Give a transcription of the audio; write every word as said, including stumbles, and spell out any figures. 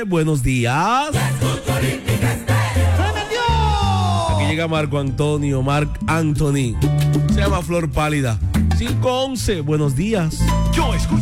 Buenos días. Aquí llega Marco Antonio, Marc Anthony. Se llama Flor Pálida. cinco once, buenos días. Yo escucho.